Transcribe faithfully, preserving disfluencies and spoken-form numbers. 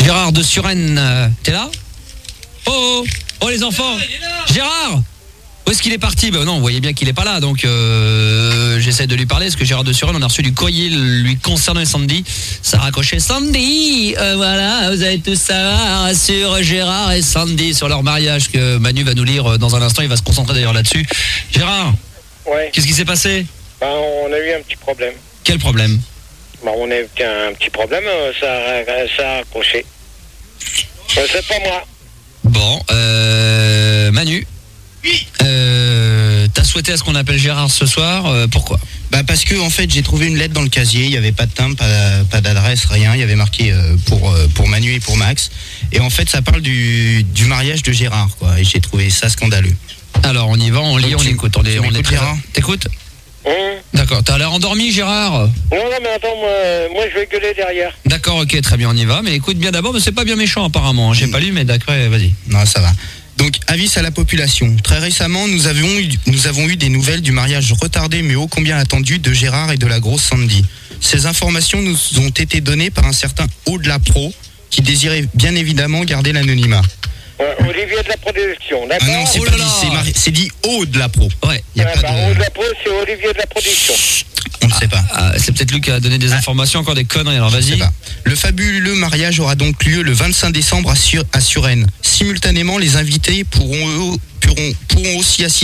Gérard de Suresnes, euh, t'es là? Oh, oh, oh les enfants. Gérard, où est-ce qu'il est parti? Ben non, vous voyez bien qu'il est pas là, donc euh, j'essaie de lui parler, parce que Gérard de Suresnes, on a reçu du courrier lui concernant Sandy. Ça raccrochait Sandy, euh, voilà, vous allez tout savoir sur Gérard et Sandy, sur leur mariage, que Manu va nous lire dans un instant, il va se concentrer d'ailleurs là-dessus. Gérard, ouais. Qu'est-ce qui s'est passé? Ben, on a eu un petit problème. Quel problème? Ben, on a eu un petit problème, ça a, ça a accroché. Euh, c'est pas moi. Bon, euh, Manu. Oui. Euh, t'as souhaité à ce qu'on appelle Gérard ce soir, euh, pourquoi? Bah parce que en fait j'ai trouvé une lettre dans le casier, il n'y avait pas de timbre, pas, pas d'adresse, rien, il y avait marqué euh, pour, euh, pour Manu et pour Max. Et en fait ça parle du, du mariage de Gérard, quoi, et j'ai trouvé ça scandaleux. Alors on y va, on lit, Donc, on tu- écoute, on est, tu on est m'écoutes, très... Gérard T'écoutes? Hum. D'accord, t'as l'air endormi Gérard? Non, non, mais attends, moi, moi je vais gueuler derrière. D'accord, ok, très bien, on y va, mais écoute bien d'abord, mais c'est pas bien méchant apparemment, hein. J'ai pas lu, mais d'accord, vas-y. Non, ça va. Donc, avis à la population. Très récemment, nous avions eu, nous avons eu des nouvelles du mariage retardé mais ô combien attendu de Gérard et de la grosse Sandy. Ces informations nous ont été données par un certain Au-delà Pro qui désirait bien évidemment garder l'anonymat. Ouais, Olivier de la production, d'accord? Ah non, c'est Oh pas là dit, là. c'est, mari- c'est dit Au-delà Pro. Ouais. Il y a Ouais, pas bah, de... Au-delà Pro, c'est Olivier de la production. On ne sait pas. Ah, c'est peut-être lui qui a donné des informations, encore des conneries, alors Je sais vas-y. pas. Le fabuleux mariage aura donc lieu le vingt-cinq décembre à, Sur- à Suresnes. Simultanément, les invités pourront, eux- pourront, pourront aussi assister